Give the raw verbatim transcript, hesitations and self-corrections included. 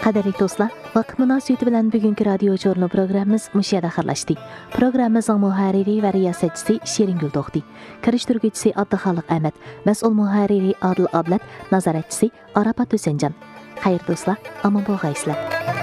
Qadrli do'stlar, vaqt munosabati bilan bugungi radio jurnal programmamiz mushayada xirlashdi. Programmamizning muharriri va riyosatchisi Shiringul To'xti, kirishtiruvchisi Abduxoliq Ahmad, mas'ul muharriri Adil Ablat, nazoratchisi Arafat Husanjon. Xayr do'stlar, omon bo'lg'aysizlar.